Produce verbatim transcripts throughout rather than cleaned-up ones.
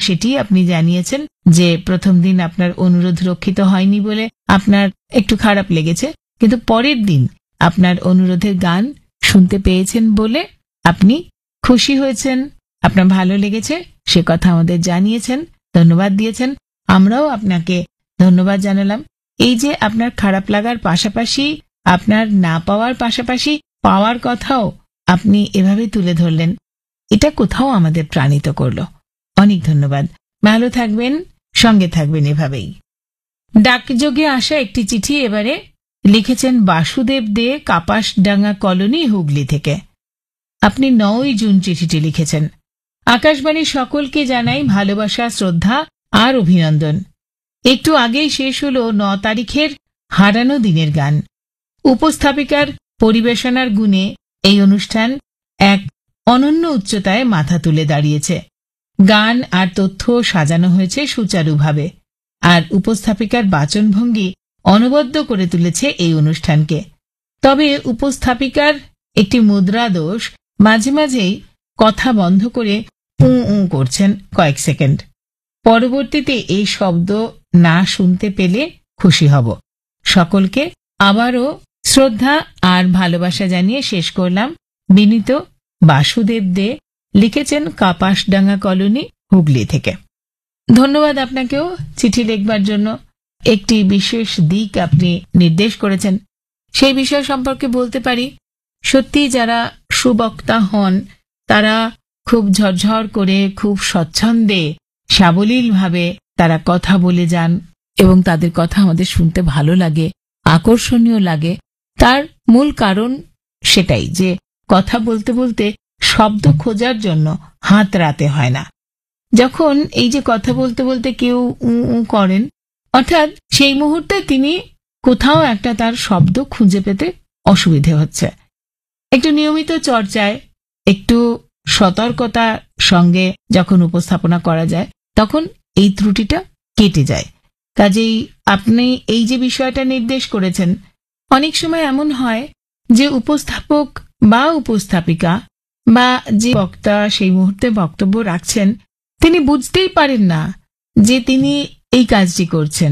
সেটি আপনি জানিয়েছেন যে প্রথম দিন আপনার অনুরোধ রক্ষিত হয়নি বলে আপনার একটু খারাপ লেগেছে, কিন্তু পরের দিন আপনার অনুরোধের গান শুনতে পেয়েছেন বলে আপনি খুশি হয়েছেন, আপনার ভালো লেগেছে, সে কথা আমাদের জানিয়েছেন, ধন্যবাদ দিয়েছেন। আমরাও আপনাকে ধন্যবাদ জানালাম। এই যে আপনার খারাপ লাগার পাশাপাশি আপনার না পাওয়ার পাশাপাশি পাওয়ার কথাও আপনি এভাবে তুলে ধরলেন, এটা কোথাও আমাদের প্রাণিত করলো। অনেক ধন্যবাদ। ভালো থাকবেন, সঙ্গে থাকবেন এভাবেই। ডাকযোগে আসা একটি চিঠি এবারে লিখেছেন বাসুদেব দে, কাপাসডাঙ্গা কলোনি, হুগলি থেকে। আপনি নয়ই জুন চিঠিটি লিখেছেন। আকাশবাণী সকলকে জানাই ভালোবাসা, শ্রদ্ধা আর অভিনন্দন। একটু আগেই শেষ হলো ন তারিখের হারানো দিনের গান। উপস্থাপিকার পরিবেশনার গুণে এই অনুষ্ঠান এক অনন্য উচ্চতায় মাথা তুলে দাঁড়িয়েছে। গান আর তথ্য সাজানো হয়েছে সুচারুভাবে, আর উপস্থাপিকার বাচনভঙ্গি অনবদ্য করে তুলেছে এই অনুষ্ঠানকে। তবে উপস্থাপিকার একটি মুদ্রা দোষ, মাঝে মাঝেই কথা বন্ধ করে উঁ উঁ করছেন কয়েক সেকেন্ড। পরবর্তীতে এই শব্দ না শুনতে পেলে খুশি হব। সকলকে আবারও শ্রদ্ধা আর ভালোবাসা জানিয়ে শেষ করলাম। বিনীত, বাসুদেব দে, লিখেছেন কাপাসডাঙ্গা কলোনি, হুগলি থেকে। ধন্যবাদ আপনাকেও চিঠি লিখবার জন্য। একটি বিশেষ দিক আপনি নির্দেশ করেছেন, সেই বিষয় সম্পর্কে বলতে পারি। সত্যি যারা সুবক্তা হন তারা খুব ঝরঝর করে, খুব স্বচ্ছন্দে, সাবলীলভাবে তারা কথা বলে যান এবং তাদের কথা আমাদের শুনতে ভালো লাগে, আকর্ষণীয় লাগে। তার মূল কারণ সেটাই যে কথা বলতে বলতে শব্দ খোঁজার জন্য হাত রাতে হয় না। যখন এই যে কথা বলতে বলতে কেউ উঁ উঁ করেন, অর্থাৎ সেই মুহূর্তে তিনি কোথাও একটা তার শব্দ খুঁজে পেতে অসুবিধে হচ্ছে। একটু নিয়মিত চর্চায়, একটু সতর্কতার সঙ্গে যখন উপস্থাপনা করা যায়, তখন এই ত্রুটিটা কেটে যায়। কাজেই আপনি এই যে বিষয়টা নির্দেশ করেছেন, অনেক সময় এমন হয় যে উপস্থাপক বা উপস্থাপিকা বা যে বক্তা সেই মুহূর্তে বক্তব্য রাখছেন, তিনি বুঝতেই পারেন না যে তিনি এই কাজটি করছেন।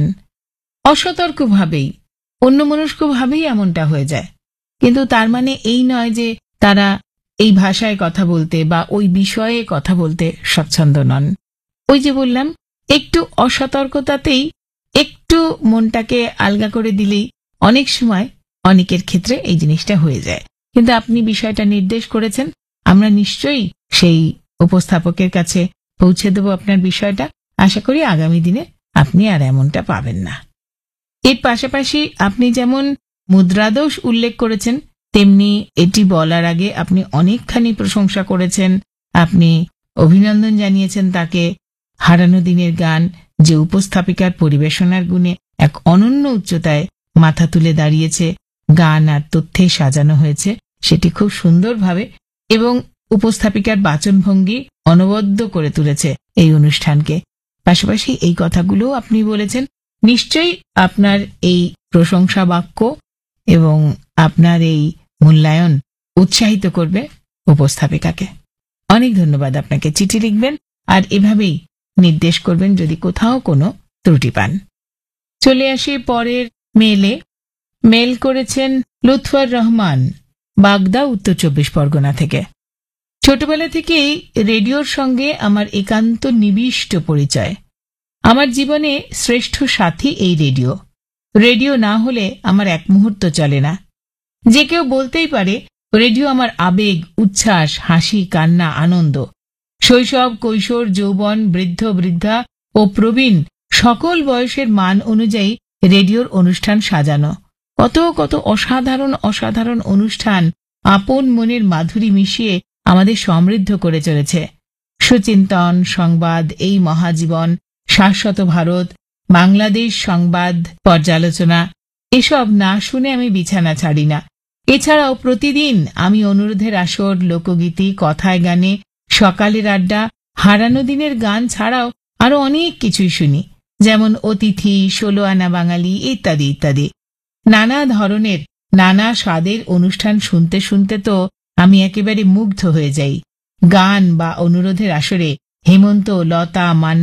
অসতর্কভাবেই, অন্যমনস্কভাবেই এমনটা হয়ে যায়। কিন্তু তার মানে এই নয় যে তারা এই ভাষায় কথা বলতে বা ওই বিষয়ে কথা বলতে স্বচ্ছন্দ নন। ওই যে বললাম, একটু অসতর্কতাতেই, একটু মনটাকে আলগা করে দিলেই অনেক সময় অনেকের ক্ষেত্রে এই জিনিসটা হয়ে যায়। কিন্তু আপনি বিষয়টা নির্দেশ করেছেন, আমরা নিশ্চয়ই সেই উপস্থাপকের কাছে পৌঁছে দেব আপনার বিষয়টা। আশা করি আগামী দিনে আপনি আর এমনটা পাবেন না। এর পাশাপাশি আপনি যেমন মুদ্রাদোষ উল্লেখ করেছেন, তেমনি এটি বলার আগে আপনি অনেকখানি প্রশংসা করেছেন, আপনি অভিনন্দন জানিয়েছেন তাকে। হারানো দিনের গান যে উপস্থাপিকার পরিবেশনার গুণে এক অনন্য উচ্চতায় মাথা তুলে দাঁড়িয়েছে, গান আর তথ্যে সাজানো হয়েছে, সেটি খুব সুন্দরভাবে, এবং উপস্থাপিকার বাচনভঙ্গি অনবদ্য করে তুলেছে এই অনুষ্ঠানকে। পাশাপাশি এই কথাগুলো আপনি বলেছেন। নিশ্চয়ই আপনার এই প্রশংসা বাক্য এবং আপনার এই মূল্যায়ন উৎসাহিত করবে উপস্থাপিকাকে। অনেক ধন্যবাদ আপনাকে। চিঠি লিখবেন আর এভাবেই নির্দেশ করবেন যদি কোথাও কোনো ত্রুটি পান। চলে আসি পরের মেলে। মেল করেছেন লুৎফর রহমান, বাগদা, উত্তর চব্বিশ পরগনা থেকে। ছোটবেলা থেকেই রেডিওর সঙ্গে আমার একান্ত নিবিষ্ট পরিচয়। আমার জীবনে শ্রেষ্ঠ সাথী এই রেডিও। রেডিও না হলে আমার এক মুহূর্ত চলে না। যে কেউ বলতেই পারে রেডিও আমার আবেগ, উচ্ছ্বাস, হাসি, কান্না, আনন্দ। শৈশব, কৈশোর, যৌবন, বৃদ্ধ, বৃদ্ধা ও প্রবীণ সকল বয়সের মান অনুযায়ী রেডিওর অনুষ্ঠান সাজানো। কত কত অসাধারণ অসাধারণ অনুষ্ঠান আপন মনের মাধুরী মিশিয়ে আমাদের সমৃদ্ধ করে চলেছে। সুচিন্তন, সংবাদ, এই মহাজীবন, শাশ্বত ভারত, বাংলাদেশ সংবাদ, পর্যালোচনা, এসব না শুনে আমি বিছানা ছাড়ি না। এছাড়াও প্রতিদিন আমি অনুরোধের আসর, লোকগীতি, কথায় গানে, সকালের আড্ডা, হারানো দিনের গান ছাড়াও আরো অনেক কিছুই শুনি, যেমন অতিথি, ষোলো আনা বাঙালি ইত্যাদি ইত্যাদি। নানা ধরনের, নানা স্বাদের অনুষ্ঠান শুনতে শুনতে তো আমি একেবারে মুগ্ধ হয়ে যাই। গান বা অনুরোধের আসরে হেমন্ত, লতা, মান্না